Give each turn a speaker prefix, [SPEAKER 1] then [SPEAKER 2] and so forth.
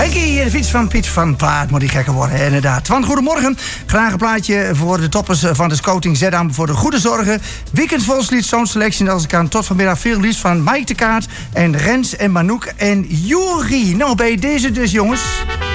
[SPEAKER 1] Henkie, de fiets van Piet van Paard moet die gekker worden, inderdaad. Twan, goedemorgen. Graag een plaatje voor de toppers van de scouting Zeddam voor de goede zorgen. Weekend volkslied, zo'n selectie als ik kan. Tot vanmiddag veel liefst van Mike de Kaart en Rens en Manouk en Juri. Nou, bij deze dus, jongens.